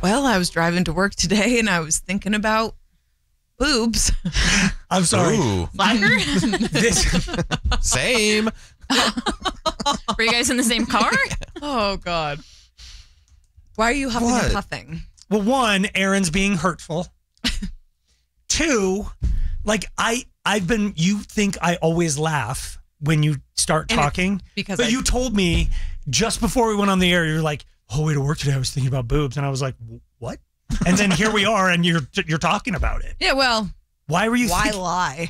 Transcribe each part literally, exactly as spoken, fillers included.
Well, I was driving to work today and I was thinking about boobs. I'm sorry. Ooh. Slacker? This Same. Were you guys in the same car? Oh, God. Why are you huffing What? and puffing? well, one, Aaron's being hurtful. Two, like I, I've been. You think I always laugh when you start And it's talking because but I- you told me just before we went on the air, you're like, "Oh, way to work today. I was thinking about boobs," and I was like, "What?" And then here we are, and you're you're talking about it. Yeah, well, Why were you? why thinking- lie?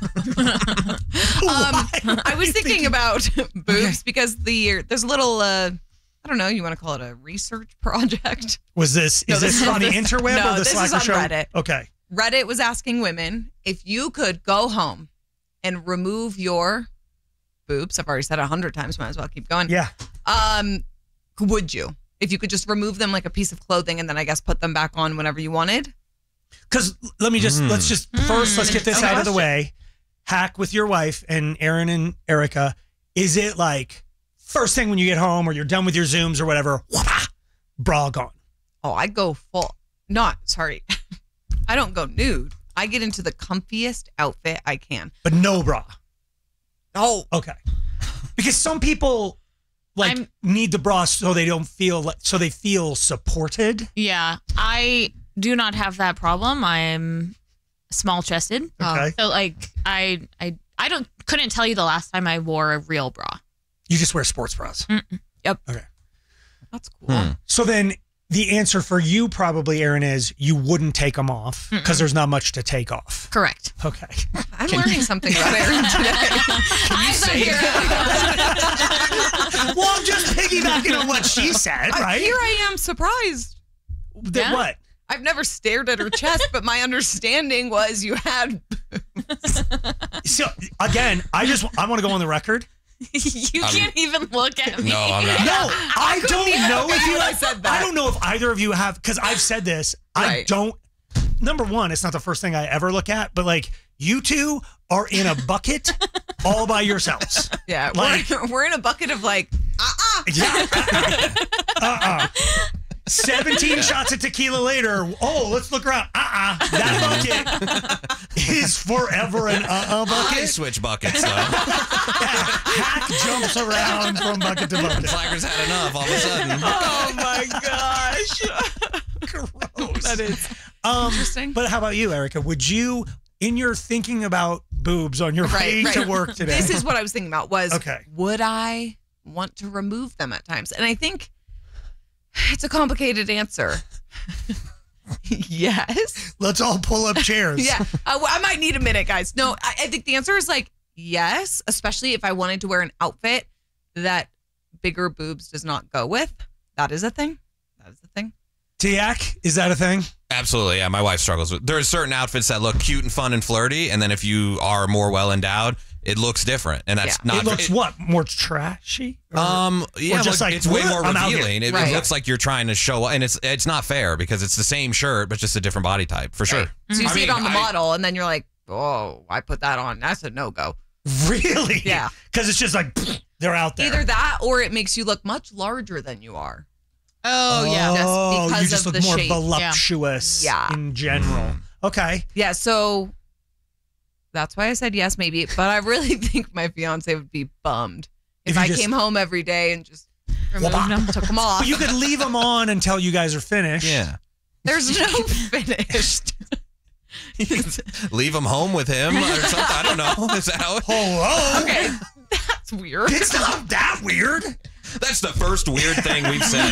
Why Um, were I was you thinking about boobs because the there's a little, uh, I don't know, you want to call it a research project. Was this? No, Is this this, is- on the this- interweb no, or the this is Slacker on show? Reddit. Okay. Reddit was asking women if you could go home and remove your boobs. I've already said it a hundred times. Might as well keep going. Yeah. Um, would you? If you could just remove them like a piece of clothing and then I guess put them back on whenever you wanted? Because let me just Mm. let's just first let's get this Okay. out of the way. Hack with your wife and Aaron and Erica. Is it like first thing when you get home or you're done with your Zooms or whatever, whapa, bra gone? Oh, I go full. Not sorry. I don't go nude. I get into the comfiest outfit I can. But no bra. Oh, Okay. Because some people like I'm- need the bra so they don't feel like so they feel supported. Yeah. I do not have that problem. I'm small chested. Okay. So like I I I don't couldn't tell you the last time I wore a real bra. You just wear sports bras. Yep. Okay. that's cool. Hmm. So then the answer for you probably, Aaron, is you wouldn't take them off because there's not much to take off. Correct. Okay. I'm learning something about Aaron today. I say Well, I'm just piggybacking on what she said, I- right? Here I am surprised. That Yeah. what? I've never stared at her chest, but my understanding was you had. So again, I just I want to go on the record. you can't even look at me. No, I'm not. No, I don't even know if you believe I have, said that. I don't know if either of you have because I've said this. I Right. don't. Number one, it's not the first thing I ever look at, but like you two are in a bucket all by yourselves. Yeah, Like- we're, we're in a bucket of like, uh-uh. Yeah. Uh-uh. seventeen shots of tequila later. Oh, let's look around. Uh-uh. That bucket is forever an uh-uh I bucket. switch buckets, though. Hack jumps around from bucket to bucket. Slackers had enough all of a sudden. Oh my gosh. Gross. That is Um, interesting. But how about you, Erica? Would you, in your thinking about boobs on your way Right, right. to work today? This is what I was thinking about was, Okay. would I want to remove them at times? And I think it's a complicated answer. Yes. Let's all pull up chairs. Yeah. Uh, well, I might need a minute, guys. No, I, I think the answer is like, yes, especially if I wanted to wear an outfit that bigger boobs does not go with. That is a thing. That is the thing. Tiak, is that a thing? Absolutely, yeah. My wife struggles with. There are certain outfits that look cute and fun and flirty, and then if you are more well endowed, it looks different, and that's Yeah. not. It looks what? More trashy? Or- Um, yeah, Or just like, like, it's way "What? more I'm out here." revealing. It, Right. it looks like you're trying to show, and it's it's not fair because it's the same shirt but just a different body type for sure. Right. So you I see mean, it on the I- model, and then you're like, oh, I put that on. That's a no go. Really? Yeah. Because it's just like, they're out there. Either that or it makes you look much larger than you are. Oh yeah. Just Oh, because you just of look the more shape. voluptuous Yeah. in general. Okay. Yeah, so that's why I said yes, maybe. But I really think my fiance would be bummed if, If you I just- came home every day and just removed Wah-bah. them, took them off. But you could leave them on until you guys are finished. Yeah, There's no finished. leave him home with him or something. I don't know. Is that how? It, Hello? Okay, that's weird. It's not that weird. that's the first weird thing we've said.